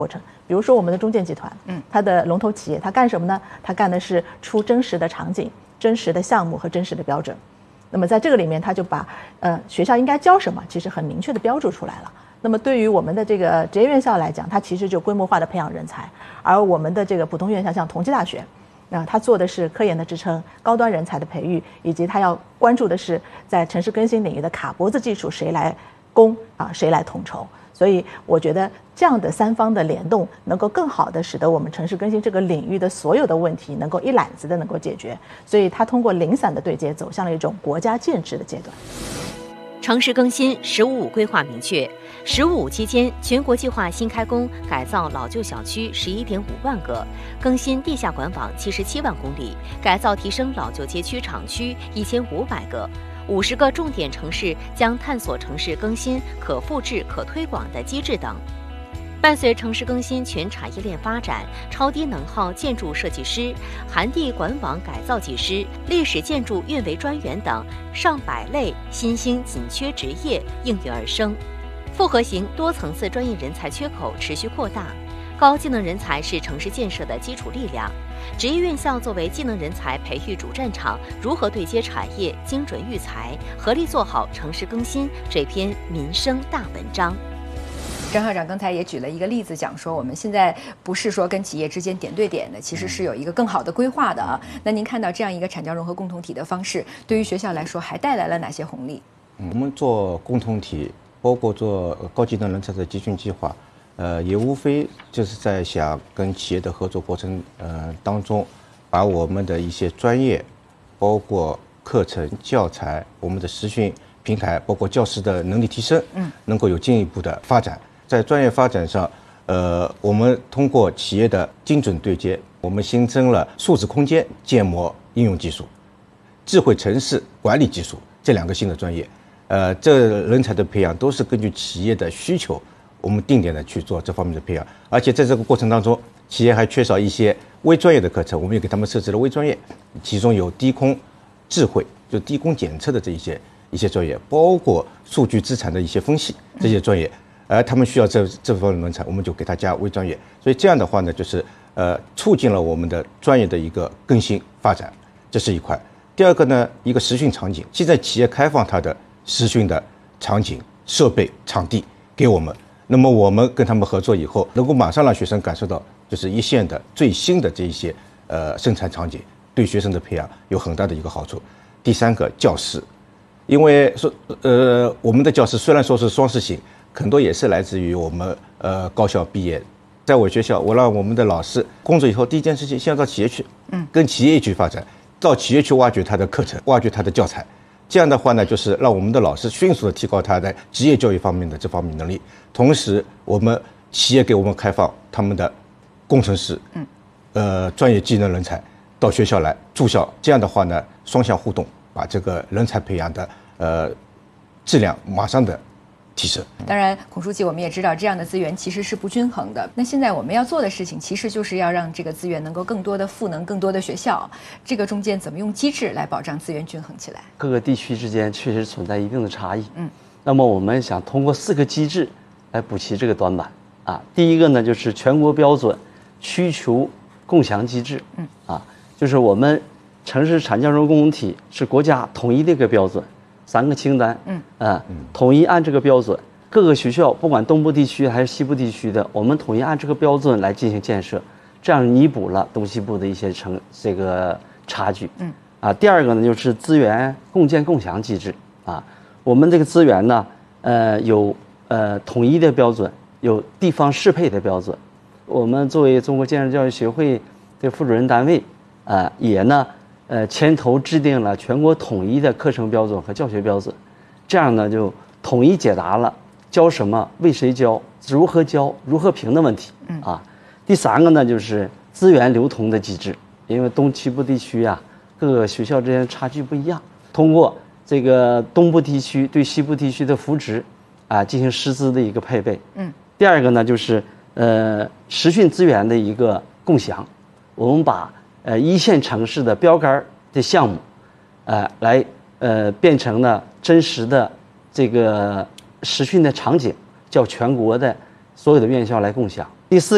过程。比如说我们的中建集团，它的龙头企业，它干什么呢？它干的是出真实的场景、真实的项目和真实的标准。那么在这个里面，它就把学校应该教什么，其实很明确的标注出来了。那么对于我们的这个职业院校来讲，它其实就规模化的培养人才，而我们的这个普通院校，像同济大学，它做的是科研的支撑、高端人才的培育，以及它要关注的是在城市更新领域的卡脖子技术谁来攻谁来统筹。所以我觉得这样的三方的联动，能够更好的使得我们城市更新这个领域的所有的问题能够一揽子的能够解决。所以它通过零散的对接，走向了一种国家建制的阶段。 城市更新“十五”规划明确，“15”期间，全国计划新开工改造老旧小区11.5万个，更新地下管网77万公里，改造提升老旧街区厂区1500个。50个重点城市将探索城市更新可复制、可推广的机制等。伴随城市更新全产业链发展，超低能耗建筑设计师、涵地管网改造技师、历史建筑运维专员等上百类新兴紧缺职业应运而生，复合型多层次专业人才缺口持续扩大。高技能人才是城市建设的基础力量，职业院校作为技能人才培育主战场，如何对接产业、精准育才，合力做好城市更新这篇民生大文章。 张校长刚才也举了一个例子，讲说我们现在不是说跟企业之间点对点的，其实是有一个更好的规划的啊。那您看到这样一个产教融合共同体的方式，对于学校来说还带来了哪些红利？ 我们做共同体，包括做高技能人才的集训计划，也无非就是在想跟企业的合作过程当中，把我们的一些专业，包括课程教材，我们的实训平台，包括教师的能力提升，能够有进一步的发展。在专业发展上，我们通过企业的精准对接，我们新增了数字空间建模应用技术、智慧城市管理技术这2个新的专业。这人才的培养都是根据企业的需求，我们定点的去做这方面的培养。而且在这个过程当中，企业还缺少一些微专业的课程，我们也给他们设置了微专业，其中有低空智慧，就低空检测的这一些专业，包括数据资产的一些分析这些专业。他们需要这方面的人才，我们就给他加微专业。所以这样的话呢，就是促进了我们的专业的一个更新发展，这是一块。第二个呢，一个实训场景，现在企业开放它的实训的场景、设备、场地给我们，那么我们跟他们合作以后，能够马上让学生感受到就是一线的最新的这一些生产场景，对学生的培养有很大的一个好处。第三个，教师，因为说我们的教师虽然说是双实行，很多也是来自于我们高校毕业。在我学校，我让我们的老师工作以后，第一件事情先要到企业去，跟企业去发展，到企业去挖掘他的课程，挖掘他的教材。这样的话呢，就是让我们的老师迅速的提高他在职业教育方面的这方面能力。同时，我们企业给我们开放他们的工程师，专业技能人才到学校来住校。这样的话呢，双向互动，把这个人才培养的质量马上的提升。 当然，孔书记，我们也知道这样的资源其实是不均衡的。那现在我们要做的事情，其实就是要让这个资源能够更多的赋能更多的学校。这个中间怎么用机制来保障资源均衡起来？ 各个地区之间确实存在一定的差异。那么我们想通过4个机制来补齐这个短板啊。第一个呢，就是全国标准需求共享机制。就是我们城市产教融合共同体是国家统一的一个标准。3个清单，统一按这个标准，各个学校不管东部地区还是西部地区的，我们统一按这个标准来进行建设，这样弥补了东西部的一些这个差距。第二个呢，就是资源共建共享机制啊，我们这个资源呢，有统一的标准，有地方适配的标准。我们作为中国建设教育协会的负责人单位，也呢。牵头制定了全国统一的课程标准和教学标准，这样呢就统一解答了教什么、为谁教、如何教、如何评的问题。第3个呢就是资源流通的机制，因为东西部地区啊，各个学校之间差距不一样，通过这个东部地区对西部地区的扶持进行师资的一个配备。第2个呢就是实训资源的一个共享，我们把一线城市的标杆的项目，来变成了真实的这个实训的场景，叫全国的所有的院校来共享。第4